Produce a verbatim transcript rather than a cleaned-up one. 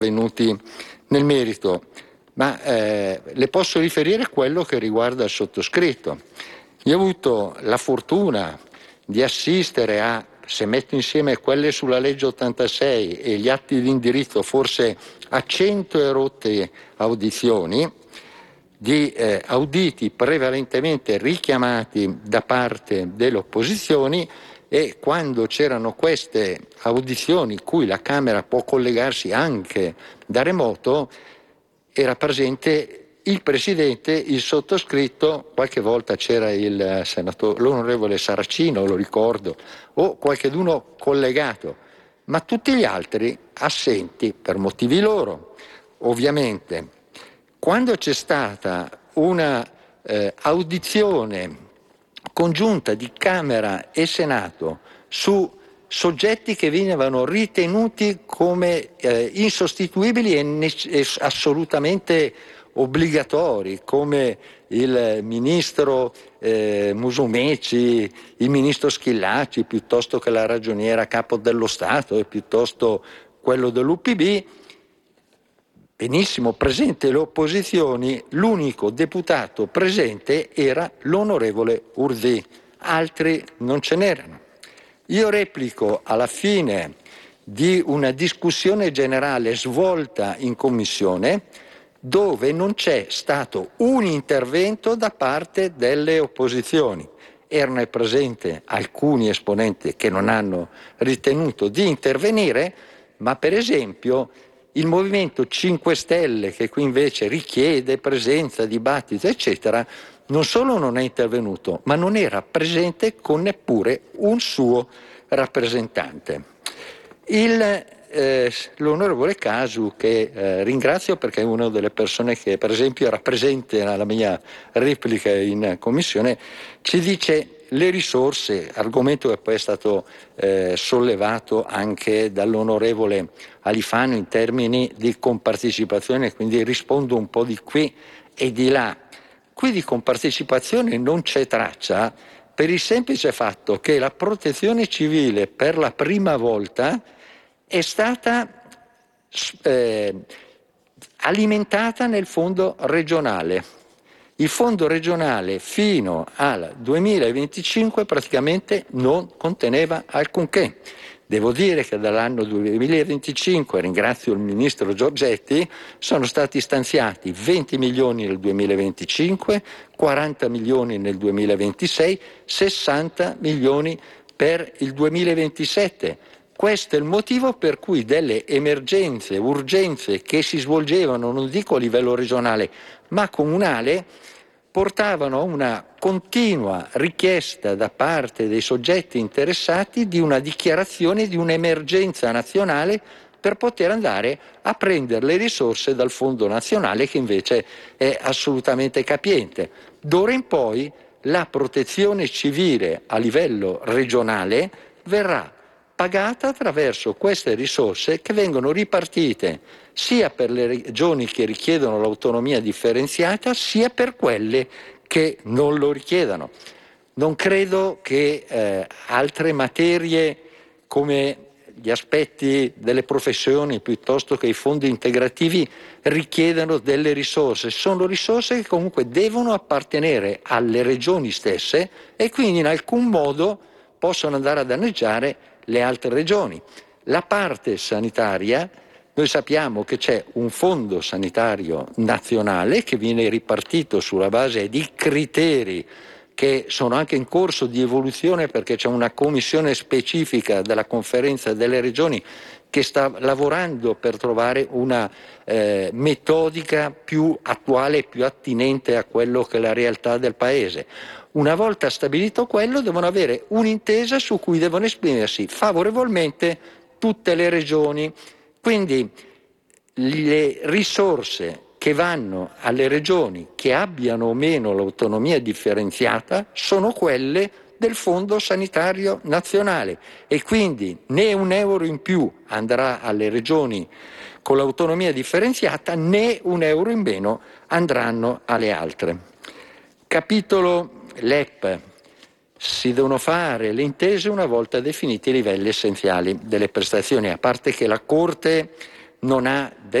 venuti nel merito, ma eh, le posso riferire quello che riguarda il sottoscritto. Io ho avuto la fortuna di assistere a, se metto insieme quelle sulla legge ottantasei e gli atti di indirizzo, forse a cento e rotte audizioni, di eh, auditi prevalentemente richiamati da parte delle opposizioni, e quando c'erano queste audizioni cui la Camera può collegarsi anche da remoto, era presente il Presidente, il sottoscritto, qualche volta c'era il senatore, l'onorevole Saracino, lo ricordo, o qualcheduno collegato, ma tutti gli altri assenti per motivi loro. Ovviamente, quando c'è stata una eh, audizione congiunta di Camera e Senato su soggetti che venivano ritenuti come eh, insostituibili e, ne- e assolutamente obbligatori, come il ministro eh, Musumeci, il ministro Schillaci, piuttosto che la ragioniera capo dello Stato e piuttosto quello dell'U P B, benissimo presente le opposizioni, l'unico deputato presente era l'onorevole Urzì, altri non ce n'erano. Io replico alla fine di una discussione generale svolta in commissione, dove non c'è stato un intervento da parte delle opposizioni. Erano presenti alcuni esponenti che non hanno ritenuto di intervenire, ma per esempio il Movimento cinque Stelle, che qui invece richiede presenza, dibattito, eccetera, non solo non è intervenuto, ma non era presente con neppure un suo rappresentante. Il, eh, l'onorevole Casu, che eh, ringrazio perché è una delle persone che per esempio era presente alla mia replica in commissione, ci dice le risorse, argomento che poi è stato eh, sollevato anche dall'onorevole Alifano in termini di compartecipazione, quindi rispondo un po' di qui e di là. Qui di compartecipazione non c'è traccia, per il semplice fatto che la protezione civile per la prima volta è stata eh, alimentata nel fondo regionale. Il fondo regionale fino al duemilaventicinque praticamente non conteneva alcunché. Devo dire che dall'anno duemilaventicinque, ringrazio il ministro Giorgetti, sono stati stanziati venti milioni nel duemilaventicinque, quaranta milioni nel duemilaventisei, sessanta milioni per il duemilaventisette. Questo è il motivo per cui delle emergenze, urgenze che si svolgevano, non dico a livello regionale, ma comunale, portavano a una continua richiesta da parte dei soggetti interessati di una dichiarazione di un'emergenza nazionale per poter andare a prendere le risorse dal Fondo Nazionale, che invece è assolutamente capiente. D'ora in poi la protezione civile a livello regionale verrà pagata attraverso queste risorse che vengono ripartite sia per le regioni che richiedono l'autonomia differenziata, sia per quelle che non lo richiedono. Non credo che eh, altre materie come gli aspetti delle professioni piuttosto che i fondi integrativi richiedano delle risorse. Sono risorse che comunque devono appartenere alle regioni stesse e quindi in alcun modo possono andare a danneggiare le altre regioni. La parte sanitaria, noi sappiamo che c'è un fondo sanitario nazionale che viene ripartito sulla base di criteri che sono anche in corso di evoluzione, perché c'è una commissione specifica della Conferenza delle Regioni che sta lavorando per trovare una eh, metodica più attuale e più attinente a quello che è la realtà del Paese. Una volta stabilito quello, devono avere un'intesa su cui devono esprimersi favorevolmente tutte le regioni. Quindi le risorse che vanno alle regioni che abbiano o meno l'autonomia differenziata sono quelle del Fondo Sanitario Nazionale e quindi né un euro in più andrà alle regioni con l'autonomia differenziata né un euro in meno andranno alle altre. Capitolo L E P. Si devono fare le intese una volta definiti i livelli essenziali delle prestazioni, a parte che la Corte non ha